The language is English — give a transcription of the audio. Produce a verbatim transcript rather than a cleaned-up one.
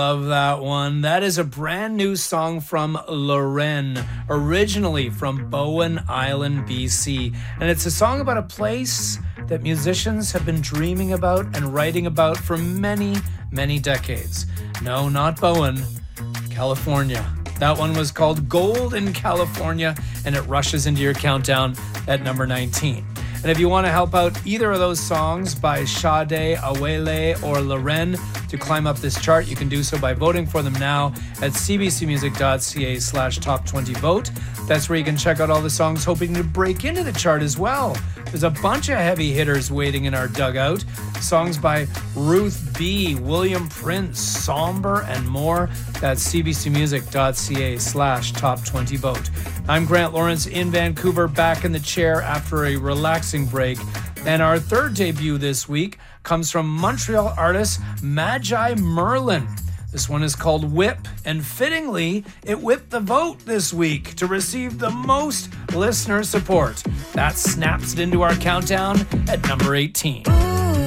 love that one. That is a brand new song from Loren, originally from Bowen Island, B C. And it's a song about a place that musicians have been dreaming about and writing about for many, many decades. No, not Bowen, California. That one was called Gold in California, and it rushes into your countdown at number nineteen. And if you want to help out either of those songs by Sade, Awele, or Loren to climb up this chart, you can do so by voting for them now at cbcmusic.ca slash top 20 vote. That's where you can check out all the songs hoping to break into the chart as well. There's a bunch of heavy hitters waiting in our dugout. Songs by Ruth B., William Prince, Somber, and more. That's cbcmusic.ca slash top 20 vote. I'm Grant Lawrence in Vancouver, back in the chair after a relaxing break. And our third debut this week comes from Montreal artist Magi Merlin. This one is called Whip, and fittingly, it whipped the vote this week to receive the most listener support. That snaps it into our countdown at number eighteen.